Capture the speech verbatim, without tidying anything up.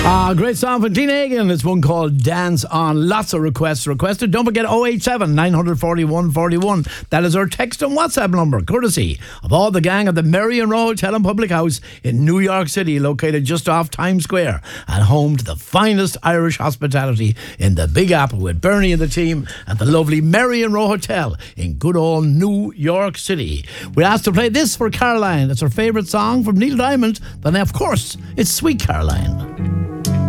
Ah, great song from Tina Egan. It's one called Dance On. Lots of requests requested. Don't forget oh eight seven, nine four one, four one. That is our text and WhatsApp number, courtesy of all the gang at the Marion Row Hotel and Public House in New York City, located just off Times Square and home to the finest Irish hospitality in the Big Apple, with Bernie and the team at the lovely Marion Row Hotel in good old New York City. We're asked to play this for Caroline. It's her favourite song from Neil Diamond. Then, of course, it's Sweet Caroline.